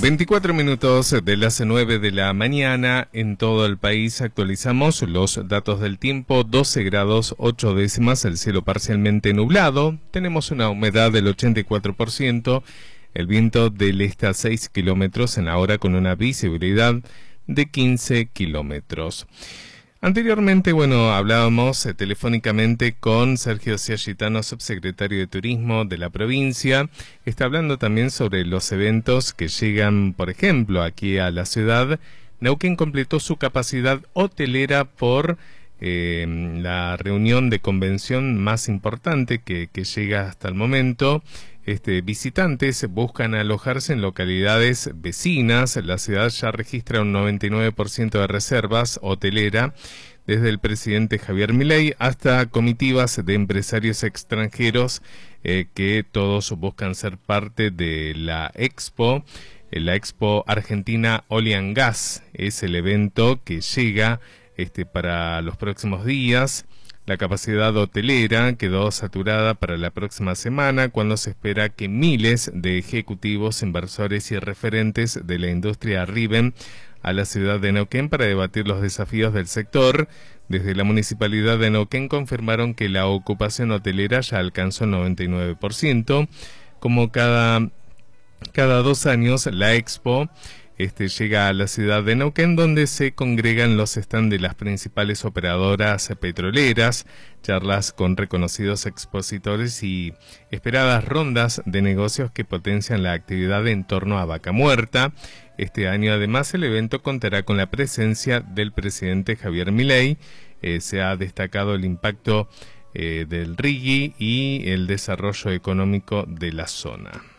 24 minutos de las 9 de la mañana en todo el país. Actualizamos los datos del tiempo: 12 grados 8 décimas, el cielo parcialmente nublado, tenemos una humedad del 84%, el viento del este a 6 kilómetros en la hora con una visibilidad de 15 kilómetros. Anteriormente, hablábamos telefónicamente con Sergio Ciayitano, subsecretario de Turismo de la provincia. Está hablando también sobre los eventos que llegan, por ejemplo, aquí a la ciudad. Neuquén completó su capacidad hotelera por la reunión de convención más importante que llega hasta el momento. Visitantes buscan alojarse en localidades vecinas. La ciudad ya registra un 99% de reservas hotelera, desde el presidente Javier Milei hasta comitivas de empresarios extranjeros que todos buscan ser parte de la Expo. La Expo Argentina Oil and Gas es el evento que llega para los próximos días. La capacidad hotelera quedó saturada para la próxima semana, cuando se espera que miles de ejecutivos, inversores y referentes de la industria arriben a la ciudad de Neuquén para debatir los desafíos del sector. Desde la Municipalidad de Neuquén confirmaron que la ocupación hotelera ya alcanzó el 99%. Como cada 2 años, la Expo llega a la ciudad de Neuquén, donde se congregan los stands de las principales operadoras petroleras, charlas con reconocidos expositores y esperadas rondas de negocios que potencian la actividad en torno a Vaca Muerta. Este año, además, el evento contará con la presencia del presidente Javier Milei. Se ha destacado el impacto del RIGI y el desarrollo económico de la zona.